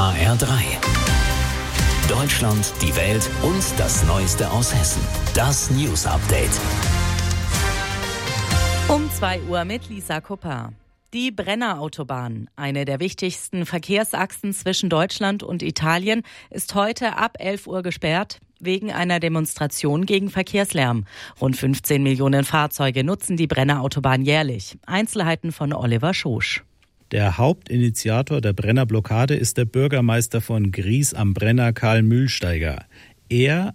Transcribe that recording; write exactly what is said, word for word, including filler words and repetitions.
H R drei. Deutschland, die Welt und das Neueste aus Hessen. Das News Update. Um zwei Uhr mit Lisa Koppar. Die Brenner-Autobahn, eine der wichtigsten Verkehrsachsen zwischen Deutschland und Italien, ist heute ab elf Uhr gesperrt wegen einer Demonstration gegen Verkehrslärm. Rund fünfzehn Millionen Fahrzeuge nutzen die Brenner-Autobahn jährlich. Einzelheiten von Oliver Schosch. Der Hauptinitiator der Brenner-Blockade ist der Bürgermeister von Gries am Brenner, Karl Mühlsteiger. Er